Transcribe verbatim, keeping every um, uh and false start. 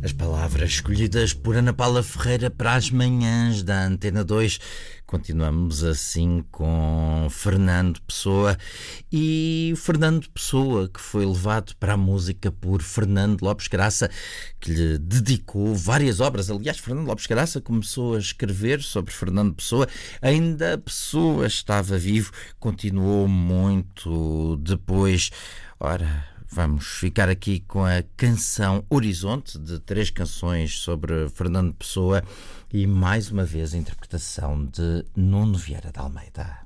As palavras escolhidas por Ana Paula Ferreira para as manhãs da Antena dois. Continuamos assim com Fernando Pessoa. E Fernando Pessoa, que foi levado para a música por Fernando Lopes Graça, que lhe dedicou várias obras. Aliás, Fernando Lopes Graça começou a escrever sobre Fernando Pessoa. Ainda Pessoa estava vivo, continuou muito depois. Ora, vamos ficar aqui com a canção Horizonte, de três canções sobre Fernando Pessoa, e mais uma vez a interpretação de Nuno Vieira de Almeida.